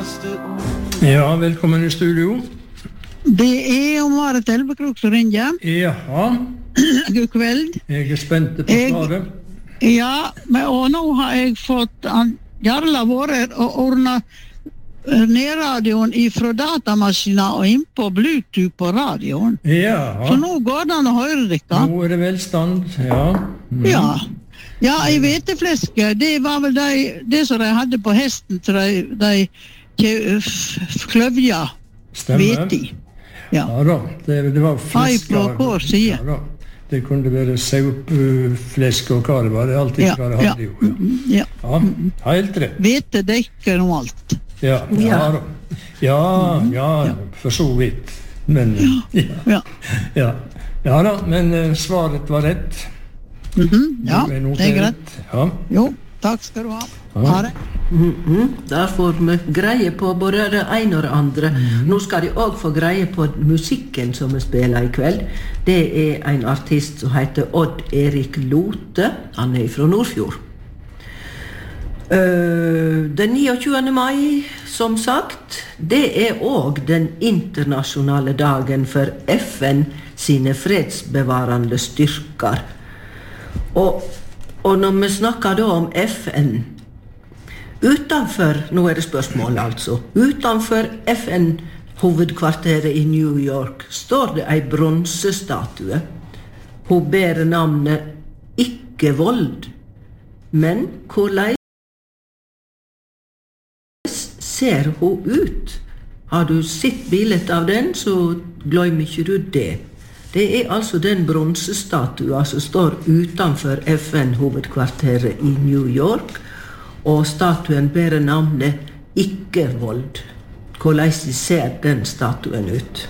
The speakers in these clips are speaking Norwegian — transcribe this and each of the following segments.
Ja, velkommen I studio. Det Marit Elvekrok som ringer. Jaha. God kveld. Jeg spent på svaret. Ja, og nå har jeg fått Jarla våre og ordnet nedradioen ifra datamaskina og inn på Bluetooth på radioen. Ja. Så nå går det an å høre dere. Nå det velstand, ja. Ja. Ja, I hvetefleske, det var vel det som de hadde på hesten til de kløvja hvete I. Ja da, det var flesk. På hver side. Ja da. Det kunne være saupflesk og hva det var, det alltid hva det hadde jo. Ja, helt rett. Hvete dekker og alt. Ja da. Ja, for så vidt. Men, ja da, men svaret var rett. Ja, det greit. Ja. Jo, takk skal du ha. Ha det. Der får vi greie på både det ene og det andre. Nå skal de også få greie på musikken som vi spiller I kveld. Det en artist som heter Odd Erik Lote. Han fra Nordfjord. Den 29. mai, som sagt, det også den internasjonale dagen for FN sine fredsbevarende styrker. Og når vi snakker da om FN, utenfor, nå det spørsmål altså, utenfor FN-hovedkvarteret I New York står det en bronsestatue. Hun bærer navnet Ikke vold, men hvordan ser hun ut? Har du sett bildet av den, så glem ikke du det. Det altså den bronsestatuen som står utenfor FN-hovedkvarteret I New York, og statuen bærer navnet Ikke vold. Hvordan ser den statuen ut?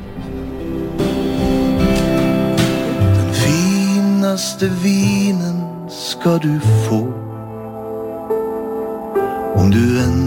Den fineste vinen skal du få, om du